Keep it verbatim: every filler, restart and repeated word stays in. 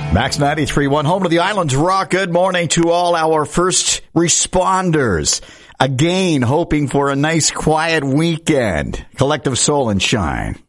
Max ninety-three point one, home to the Islands Rock. Good morning to all our first responders. Again, hoping for a nice, quiet weekend. Collective Soul and Shine.